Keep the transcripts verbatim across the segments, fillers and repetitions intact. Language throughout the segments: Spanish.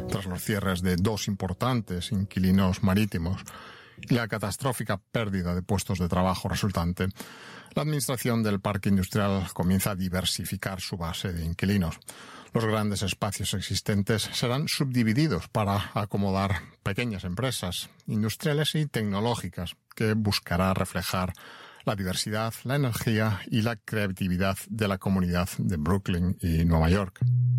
tras los cierres de dos importantes inquilinos marítimos y la catastrófica pérdida de puestos de trabajo resultante, la administración del parque industrial comienza a diversificar su base de inquilinos. Los grandes espacios existentes serán subdivididos para acomodar pequeñas empresas industriales y tecnológicas que buscará reflejar la diversidad, la energía y la creatividad de la comunidad de Brooklyn y Nueva York.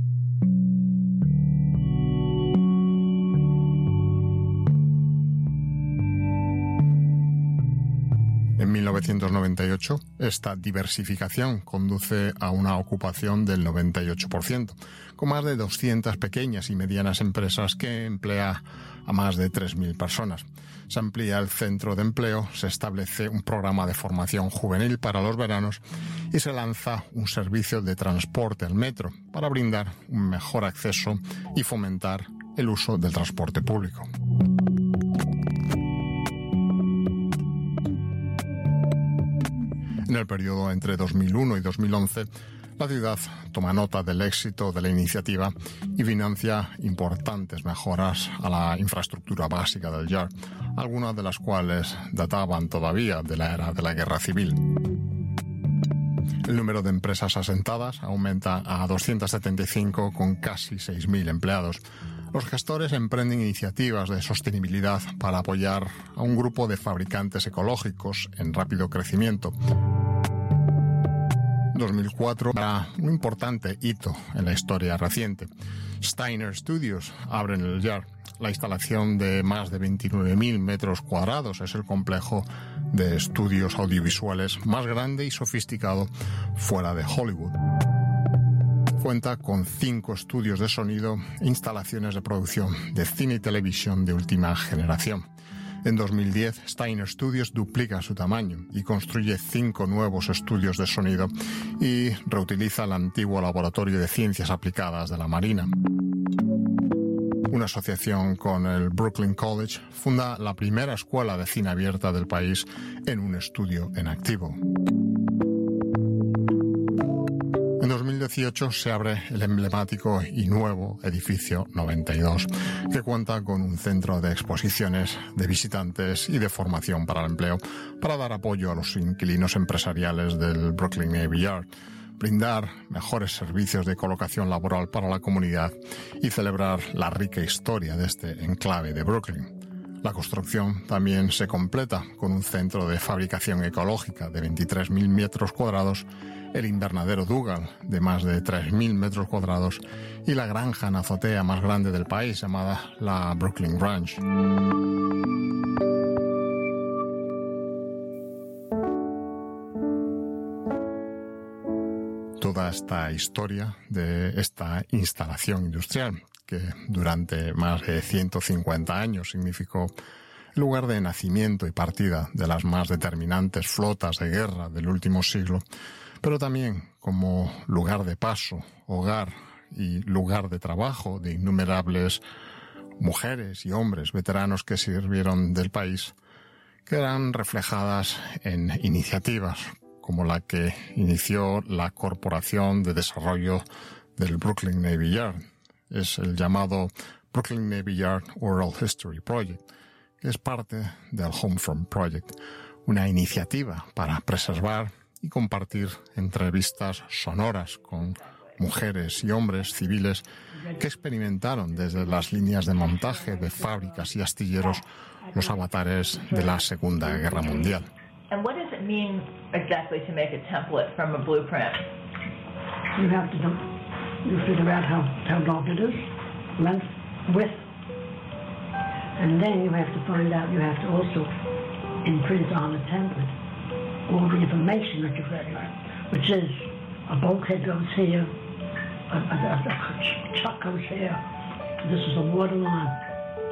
En mil novecientos noventa y ocho, esta diversificación conduce a una ocupación del noventa y ocho por ciento, con más de doscientas pequeñas y medianas empresas que emplea a más de tres mil personas. Se amplía el centro de empleo, se establece un programa de formación juvenil para los veranos y se lanza un servicio de transporte al metro para brindar un mejor acceso y fomentar el uso del transporte público. En el periodo entre dos mil uno y dos mil once, la ciudad toma nota del éxito de la iniciativa y financia importantes mejoras a la infraestructura básica del Yard, algunas de las cuales databan todavía de la era de la Guerra Civil. El número de empresas asentadas aumenta a doscientas setenta y cinco con casi seis mil empleados. Los gestores emprenden iniciativas de sostenibilidad para apoyar a un grupo de fabricantes ecológicos en rápido crecimiento. dos mil cuatro era un importante hito en la historia reciente. Steiner Studios abre en el Yard. La instalación de más de veintinueve mil metros cuadrados es el complejo de estudios audiovisuales más grande y sofisticado fuera de Hollywood. Cuenta con cinco estudios de sonido e instalaciones de producción de cine y televisión de última generación. En dos mil diez, Steiner Studios duplica su tamaño y construye cinco nuevos estudios de sonido y reutiliza el antiguo laboratorio de ciencias aplicadas de la Marina. Una asociación con el Brooklyn College funda la primera escuela de cine abierta del país en un estudio en activo. En dos mil dieciocho se abre el emblemático y nuevo edificio noventa y dos, que cuenta con un centro de exposiciones, de visitantes y de formación para el empleo, para dar apoyo a los inquilinos empresariales del Brooklyn Navy Yard, brindar mejores servicios de colocación laboral para la comunidad y celebrar la rica historia de este enclave de Brooklyn. La construcción también se completa con un centro de fabricación ecológica de veintitrés mil metros cuadrados, el invernadero Dougal de más de tres mil metros cuadrados y la granja en azotea más grande del país llamada la Brooklyn Ranch. Toda esta historia de esta instalación industrial, que durante más de ciento cincuenta años significó el lugar de nacimiento y partida de las más determinantes flotas de guerra del último siglo, pero también como lugar de paso, hogar y lugar de trabajo de innumerables mujeres y hombres veteranos que sirvieron del país, quedan reflejadas en iniciativas como la que inició la Corporación de Desarrollo del Brooklyn Navy Yard. Es el llamado Brooklyn Navy Yard Oral History Project, que es parte del Homefront Project, una iniciativa para preservar y compartir entrevistas sonoras con mujeres y hombres civiles que experimentaron desde las líneas de montaje de fábricas y astilleros los avatares de la Segunda Guerra Mundial. And what does it mean exactly to make a template from a blueprint? You have to you figure out how, how long it is, length, width, and then you have to find out, you have to also imprint on the template all the information that you've got, which is a bulkhead goes here, a, a, a chuck goes here, this is a water line,